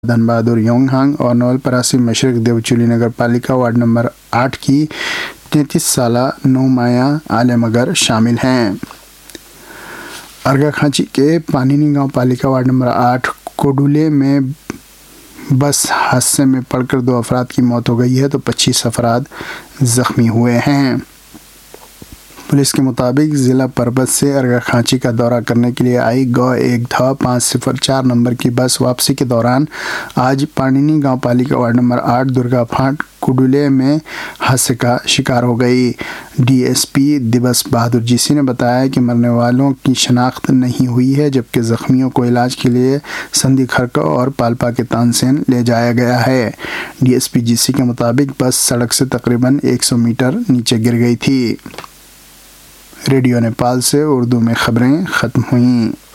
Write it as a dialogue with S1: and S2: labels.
S1: धनबहादुर योंगहांग और नवलपरासी मशरक देवचुली नगर पालिका ward number 8 की 33 साला नौमाया आलम अगर शामिल हैं। अर्घाखांची के पानीनी गांव पालिका वार्ड नंबर 8 कोडुले में बस हादसे में पड़कर 2 अफराद की मौत हो गई है तो 25 अफराद जख्मी हुए हैं। पुलिस के मुताबिक जिला परबत से अर्घाखांची का दौरा करने के लिए आई गौ 1-504 नंबर की बस वापसी के दौरान आज पानीनी गांव पालिका वार्ड नंबर 8 दुर्गा फाट कुडुले में हादसे का शिकार हो गई। डीएसपी दिवस बहादुर जीसी ने बताया कि मरने वालों की शनाख्त नहीं हुई है, जबकि जख्मियों को इलाज के लिए संदी खरका और पालपा के तानसेन ले जाया गया है। डीएसपी जीसी के मुताबिक बस सड़क से तकरीबन 100 मीटर नीचे गिर गई थी। रेडियो नेपाल से उर्दू में खबरें खत्म हुईं।